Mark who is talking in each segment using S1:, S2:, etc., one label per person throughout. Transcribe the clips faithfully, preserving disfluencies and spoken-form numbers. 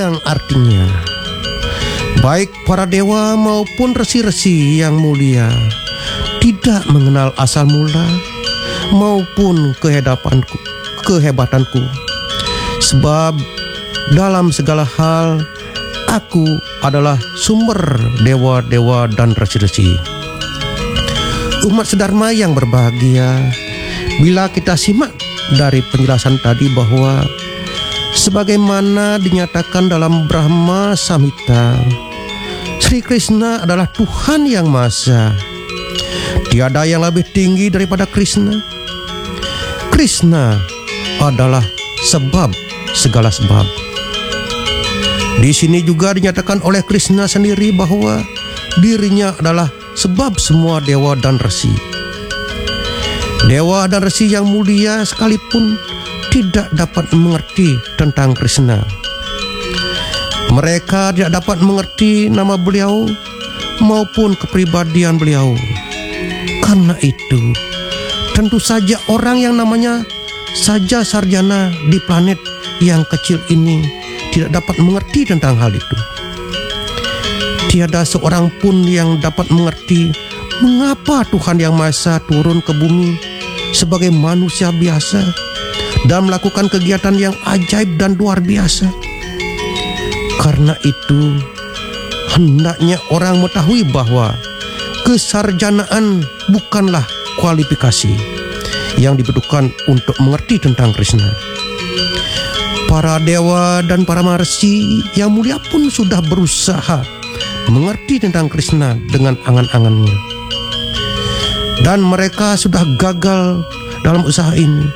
S1: yang artinya baik para dewa maupun resi-resi yang mulia tidak mengenal asal mula maupun kehedapanku, kehebatanku. Sebab dalam segala hal aku adalah sumber dewa-dewa dan resi-resi. Umat sedharma yang berbahagia, bila kita simak dari penjelasan tadi bahwa sebagaimana dinyatakan dalam Brahma Samhita, Sri Krishna adalah Tuhan yang Maha Esa. Tiada yang lebih tinggi daripada Krishna. Krishna adalah sebab segala sebab. Di sini juga dinyatakan oleh Krishna sendiri bahwa dirinya adalah sebab semua dewa dan resi. Dewa dan resi yang mulia sekalipun tidak dapat mengerti tentang Krishna. Mereka tidak dapat mengerti nama beliau maupun kepribadian beliau. Karena itu, tentu saja orang yang namanya saja sarjana di planet yang kecil ini tidak dapat mengerti tentang hal itu. Tiada seorang pun yang dapat mengerti mengapa Tuhan Yang Maha Esa turun ke bumi sebagai manusia biasa dan melakukan kegiatan yang ajaib dan luar biasa. Karena itu, hendaknya orang mengetahui bahwa kesarjanaan bukanlah kualifikasi yang dibutuhkan untuk mengerti tentang Krishna. Para dewa dan para maharishi yang mulia pun sudah berusaha mengerti tentang Krishna dengan angan-angannya. Dan mereka sudah gagal dalam usaha ini.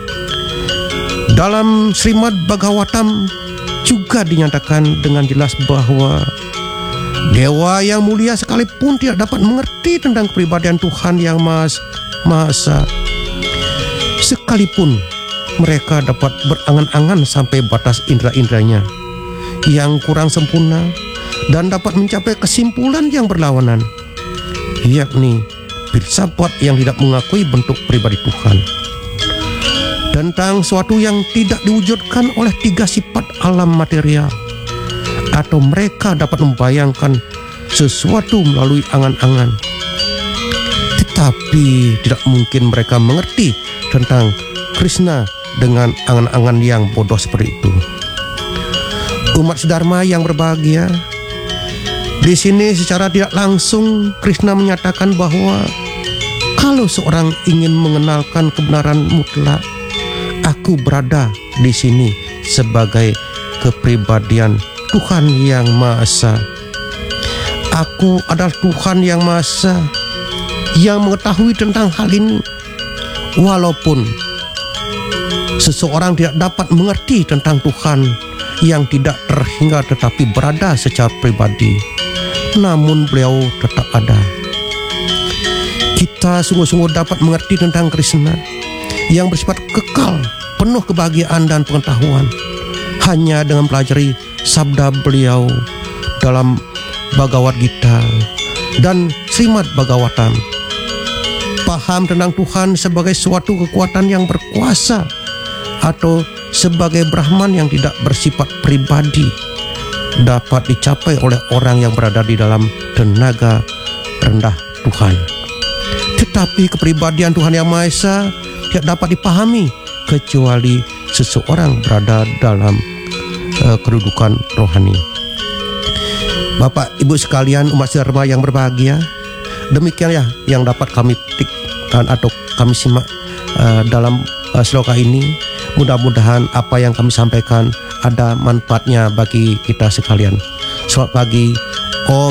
S1: Dalam Srimad Bhagavatam juga dinyatakan dengan jelas bahwa dewa yang mulia sekalipun tidak dapat mengerti tentang kepribadian Tuhan Yang Maha Esa. Sekalipun mereka dapat berangan-angan sampai batas indera-inderanya yang kurang sempurna dan dapat mencapai kesimpulan yang berlawanan, yakni filsafat yang tidak mengakui bentuk pribadi Tuhan, tentang suatu yang tidak diwujudkan oleh tiga sifat alam material, atau mereka dapat membayangkan sesuatu melalui angan-angan, tetapi tidak mungkin mereka mengerti tentang Krishna dengan angan-angan yang bodoh seperti itu. Umat sedharma yang berbahagia, di sini secara tidak langsung Krishna menyatakan bahwa kalau seorang ingin mengenalkan kebenaran mutlak, aku berada di sini sebagai kepribadian Tuhan Yang Maha Esa. Aku adalah Tuhan Yang Maha Esa yang mengetahui tentang hal ini. Walaupun seseorang tidak dapat mengerti tentang Tuhan yang tidak terhingga tetapi berada secara pribadi, namun beliau tetap ada. Kita sungguh-sungguh dapat mengerti tentang Krishna yang bersifat kekal, penuh kebahagiaan dan pengetahuan hanya dengan pelajari sabda beliau dalam Bhagavad Gita dan Srimad Bhagavatam. Paham tentang Tuhan sebagai suatu kekuatan yang berkuasa atau sebagai Brahman yang tidak bersifat pribadi dapat dicapai oleh orang yang berada di dalam tenaga rendah Tuhan. Tetapi kepribadian Tuhan Yang Maha Esa tidak dapat dipahami kecuali seseorang berada dalam uh, kedudukan rohani. Bapak Ibu sekalian, umat sedharma yang berbahagia, demikianlah yang dapat kami petikkan atau kami simak uh, dalam uh, sloka ini. Mudah-mudahan apa yang kami sampaikan ada manfaatnya bagi kita sekalian. Selamat pagi. Om